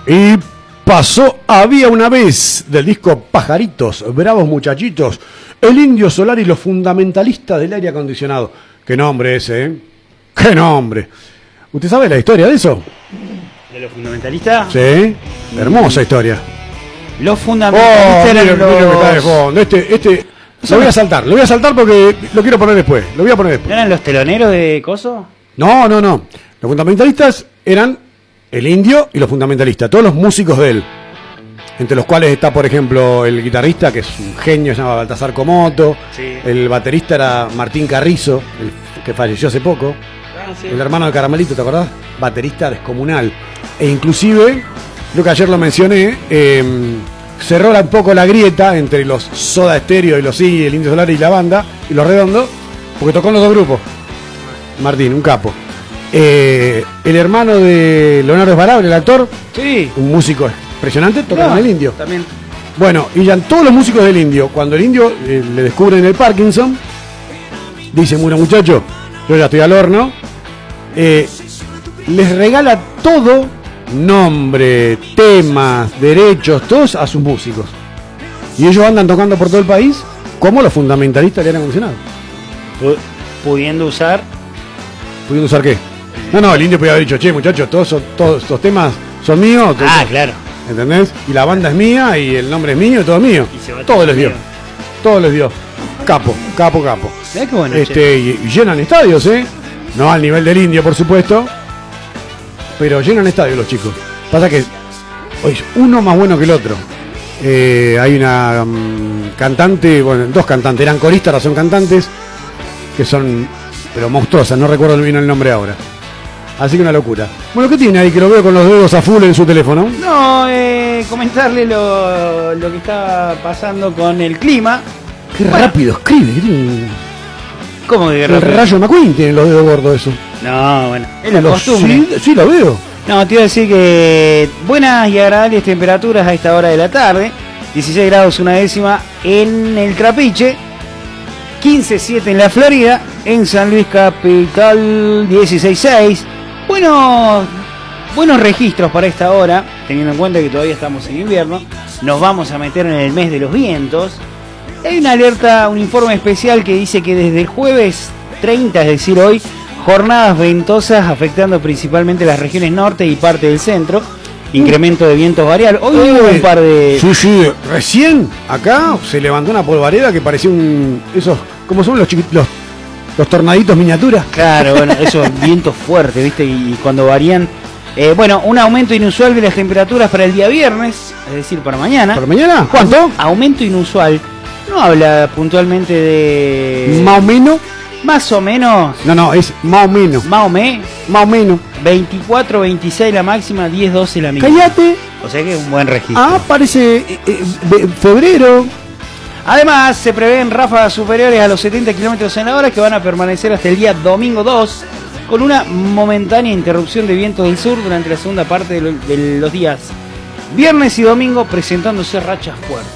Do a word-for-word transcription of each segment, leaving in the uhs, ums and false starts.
Y pasó Había una vez del disco Pajaritos, Bravos Muchachitos, El Indio Solar y los fundamentalistas del aire acondicionado. Qué nombre ese, ¿eh? Qué nombre. ¿Usted sabe la historia de eso? ¿De los fundamentalistas? Sí, hermosa historia. Los fundamentalistas oh, eran mira, los... mira que está de fondo. Este, este, lo voy a saltar, lo voy a saltar porque lo quiero poner después. Lo voy a poner después. ¿No eran los teloneros de Coso? No, no, no. Los fundamentalistas eran el Indio y los fundamentalistas, todos los músicos de él. Entre los cuales está, por ejemplo, el guitarrista, que es un genio, se llama Baltasar Comoto. Sí. El baterista era Martín Carrizo, el que falleció hace poco. Ah, sí. El hermano de Caramelito, ¿te acordás? Baterista descomunal. E inclusive, creo que ayer lo mencioné, eh, cerró un poco la grieta entre los Soda Stereo y los I, el Indio Solar y la banda, y los Redondos, porque tocó en los dos grupos. Martín, un capo. Eh, el hermano de Leonardo Sbaraglia, el actor, Sí. un músico impresionante, toca con el Indio. También. Bueno, y ya todos los músicos del Indio, cuando el Indio eh, le descubren el Parkinson, dicen, bueno muchacho, yo ya estoy al horno, eh, les regala todo, nombre, temas, derechos, todos a sus músicos. Y ellos andan tocando por todo el país como los fundamentalistas le han acondicionado. Pudiendo usar... ¿Pudiendo usar qué? No, no, el Indio podía haber dicho, che muchachos, todos, son- todos estos temas son míos. todos- Ah, claro. ¿Entendés? Y la banda es mía y el nombre es mío y todo es mío. Y se va Todo todo les dio. mío. Todo les dio. Capo, capo, capo. Mirá qué bueno, che. Este, y, y llenan estadios, ¿eh? No al nivel del Indio, por supuesto. Pero llenan estadios los chicos. Pasa que oye, uno más bueno que el otro. Eh, hay una um, cantante, bueno, dos cantantes, eran coristas, ahora son cantantes, que son, pero monstruosas, no recuerdo bien el nombre ahora. Así que una locura. Bueno, ¿qué tiene ahí que lo veo con los dedos a full en su teléfono? No, eh, comentarle lo, lo que está pasando con el clima. Qué rápido escribe. ¿qué tiene? ¿Cómo que El rápido? Rayo McQueen tiene los dedos gordos eso. No, bueno, es la Los- costumbre. Sí, sí, lo veo. No, te iba a decir que buenas y agradables temperaturas a esta hora de la tarde. dieciséis grados una décima en el Trapiche. quince coma siete en la Florida. En San Luis Capital dieciséis coma seis. Buenos, buenos registros para esta hora, teniendo en cuenta que todavía estamos en invierno. Nos vamos a meter en el mes de los vientos. Hay una alerta, un informe especial que dice que desde el jueves treinta, es decir hoy, jornadas ventosas afectando principalmente las regiones norte y parte del centro. Incremento de vientos variables. Hoy hubo un par de... Sí, sí, recién acá se levantó una polvareda que parecía un... Esos, ¿cómo son los chiquitos? Los, los tornaditos miniaturas. Claro, bueno, esos vientos fuertes, ¿viste? Y cuando varían... Eh, bueno, un aumento inusual de las temperaturas para el día viernes, es decir, para mañana. ¿Para mañana? ¿Cuánto? Aumento inusual. No habla puntualmente de... Más o menos. Más o menos... No, no, es más o menos. Más o menos. Más o menos. veinticuatro, veintiséis la máxima, diez, doce la mínima. Cállate. O sea que es un buen registro. Ah, parece eh, eh, de- febrero. Además, se prevén ráfagas superiores a los setenta kilómetros en la hora que van a permanecer hasta el día domingo dos, con una momentánea interrupción de vientos del sur durante la segunda parte de, lo- de los días viernes y domingo, presentándose rachas fuertes.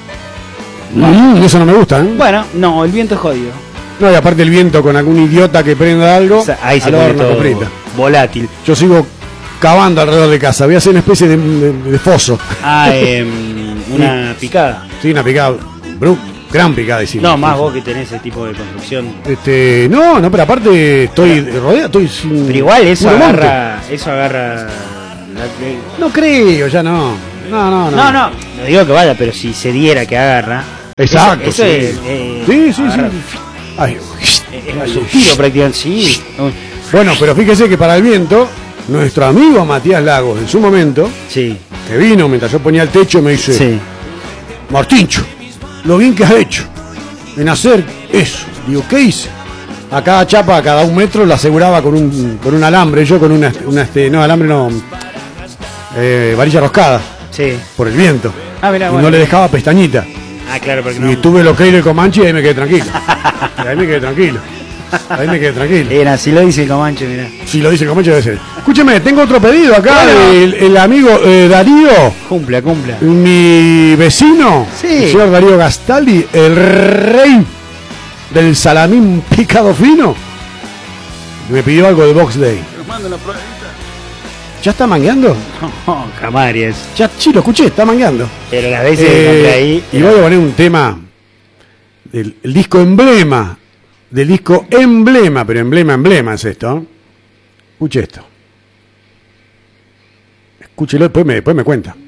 Mm, eso no me gusta, ¿eh? Bueno, no, el viento es jodido. No, y aparte el viento con algún idiota que prenda algo. O sea, ahí se al pone horno, todo comprita. volátil. Yo sigo cavando alrededor de casa. Voy a hacer una especie de, de- de foso. Ah, eh, una picada. Sí, una picada. Bru, gran picada, decimos. No, más vos que tenés ese tipo de construcción. Este, no, no, pero aparte estoy rodeado, estoy sin. Pero igual eso puro monte. agarra, eso agarra... la- No creo, ya no. No, no, no. No, no, no digo que vaya, pero si se diera que agarra... Exacto. Eso, eso sí. es... eh, sí, sí, agarra- sí. Ay, Es un suspiro prácticamente, sí. bueno, pero fíjese que para el viento, nuestro amigo Matías Lagos, en su momento, Sí, que vino mientras yo ponía el techo, me dice: sí. Martincho, lo bien que has hecho en hacer eso. Digo, ¿qué hice? A cada chapa, a cada un metro, la aseguraba con un, con un alambre, yo con una, una este, no, alambre no, eh, varilla roscada, Sí. por el viento. Ah, mirá, y bueno. no le dejaba pestañita. Ah, claro, porque Y no... tuve el ok del Comanche y ahí me quedé tranquilo. Y ahí me quedé tranquilo. Ahí me quedé tranquilo. Era, si lo dice el Comanche, mirá. Si lo dice el Comanche debe ser. Escúcheme, tengo otro pedido acá Bueno. del el amigo eh, Darío, Cumpla, cumpla. mi vecino, Sí. el señor Darío Gastaldi, el rey del salamín picado fino. Me pidió algo de Box Day. ¿Ya está mangueando? No, Camarias. Ya, sí, lo escuché, está mangueando. Pero las veces Eh, que encontré ahí. y voy a poner un tema del el disco emblema, del disco emblema, pero emblema, emblema es esto. Escuche esto. Escúchelo, después me, después me cuenta.